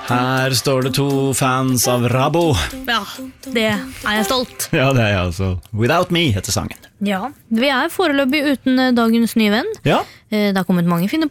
Her står det 2 fans av Rabo. Ja, det jeg stolt. Ja, det jeg altså. Without Me heter sangen. Ja, vi foreløpig uten dagens nye venn. Ja. Det har kommet mange fine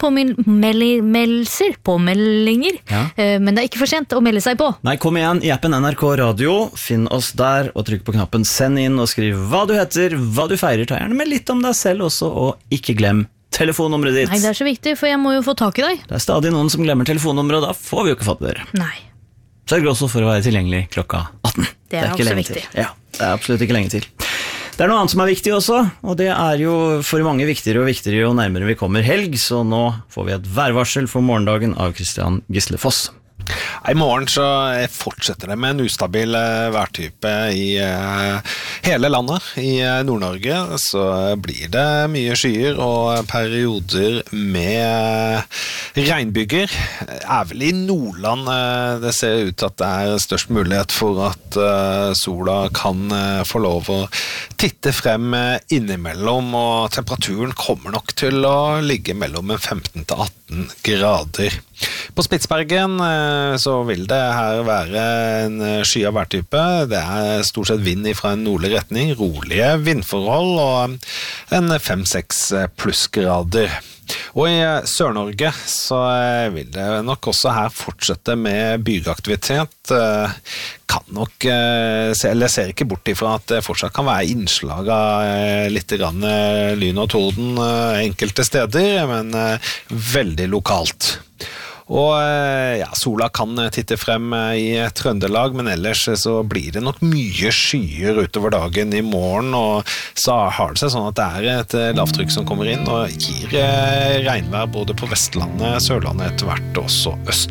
påmeldinger, Ja. Men det ikke for sent å melde seg på. Nei, kom igjen i appen NRK Radio. Finn oss der og trykk på knappen Send inn og skriv hva du heter, hva du feirer. Ta gjerne med litt om deg selv også, og ikke glem telefonnummeret ditt. Nei, det så viktig, for jeg må jo få tak i deg. Det stadig noen som glemmer telefonnummeret, og da får vi jo ikke fatt i dere. Nei. Sørg også for å være tilgjengelig klokka 18. Det er ikke også lenge viktig. til. Ja, det absolutt ikke lenge til. Det noe annet som viktig også, og det jo for mange viktigere og viktigere jo nærmere vi kommer helg, så nå får vi et værvarsel for morgendagen av Christian Gislefoss. I morgen så fortsetter det med en ustabil værtype i hele landet. I Nord-Norge så blir det mye skyer og perioder med regnbyger. Vel i Nordland det ser ut til at det størst mulighet for at sola kan få lov å titte frem innimellom, og temperaturen kommer nok til å ligge mellom 15 til 18 grader. På Spitsbergen så vil det her være en skyet værtype. Det stort sett vind fra en nordlig retning, rolige vindforhold og en 5-6 plussgrader. Og i Sør-Norge så vil det nok også her fortsette med bygeaktivitet. Kan nok, eller ser ikke bort ifra at det fortsatt kan være innslag av litt grann lyn og torden enkelte steder, men veldig lokalt. Og ja, sola kan titte frem i Trøndelag, men ellers så blir det nok mye skyer utover dagen i morgen, og så har det seg sånn at det et lavtrykk som kommer inn og gir regnvær både på Vestlandet, Sørlandet etter hvert, og også øst.